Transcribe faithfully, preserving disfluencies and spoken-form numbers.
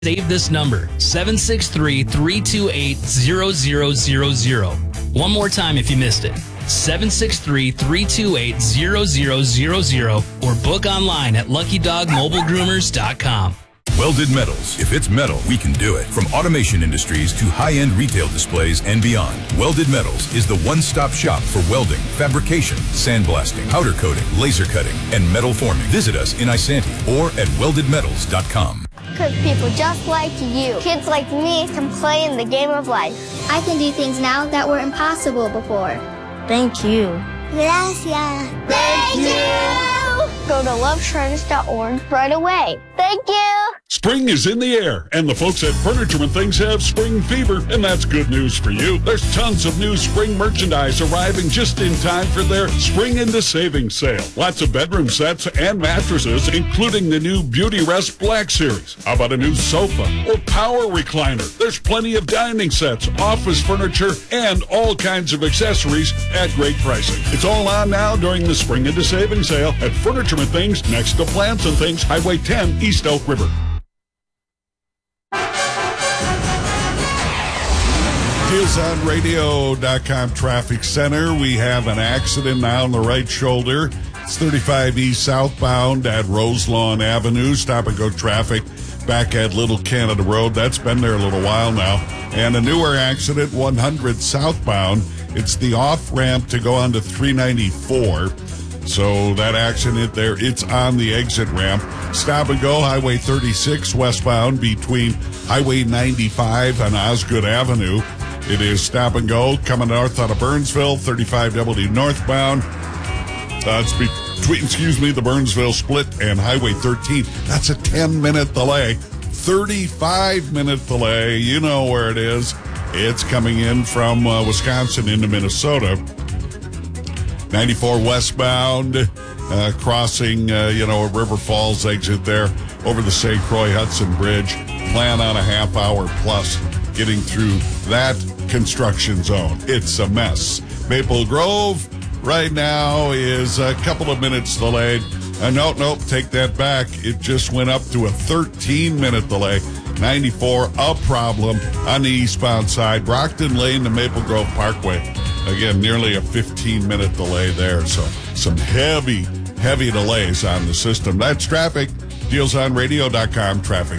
Save this number, seven six three, three two eight, zero zero zero zero. One more time if you missed it, seven six three, three two eight, zero zero zero zero, or book online at lucky dog mobile groomers dot com. Welded Metals. If it's metal, we can do it. From automation industries to high-end retail displays and beyond, Welded Metals is the one-stop shop for welding, fabrication, sandblasting, powder coating, laser cutting, and metal forming. Visit us in Isanti or at welded metals dot com. Because people just like you, kids like me, can play in the game of life. I can do things now that were impossible before. Thank you. Gracias. Thank you. Go to love trends dot org right away. Thank you. Spring is in the air, and the folks at Furniture and Things have spring fever, and that's good news for you. There's tons of new spring merchandise arriving just in time for their Spring into Savings sale. Lots of bedroom sets and mattresses, including the new Beauty Rest Black Series. How about a new sofa or power recliner? There's plenty of dining sets, office furniture, and all kinds of accessories at great pricing. It's all on now during the Spring into Savings sale at Furniture and Things next to Plants and Things, Highway ten, East Elk River. Deals on radio dot com Traffic Center. We have an accident now on the right shoulder. It's thirty-five East southbound at Roselawn Avenue. Stop and go traffic back at Little Canada Road. That's been there a little while now. And a newer accident, one hundred southbound. It's the off-ramp to go onto three ninety-four. So that accident there, it's on the exit ramp. Stop and go, Highway thirty-six westbound between Highway ninety-five and Osgood Avenue. It is stop and go coming north out of Burnsville, thirty-five W northbound. Uh, it's between, excuse me, the Burnsville split and Highway thirteen. That's a ten-minute delay. thirty-five minute delay. You know where it is. It's coming in from uh, Wisconsin into Minnesota. ninety-four westbound, uh, crossing, uh, you know, a River Falls exit there over the Saint Croix Hudson Bridge. Plan on a half hour plus getting through that construction zone. It's a mess. Maple Grove right now is a couple of minutes delayed. Uh, no, nope, take that back. It just went up to a thirteen minute delay. ninety-four, a problem on the eastbound side. Brockton Lane to Maple Grove Parkway. Again, nearly a fifteen minute delay there. So some heavy, heavy delays on the system. That's traffic. Deals on radio dot com Traffic.